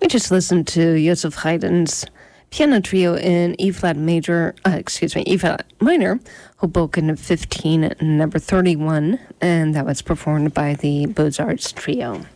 We just listened to Joseph Haydn's piano trio in E flat minor, Hoboken 15, number 31, and that was performed by the Beaux-Arts Trio.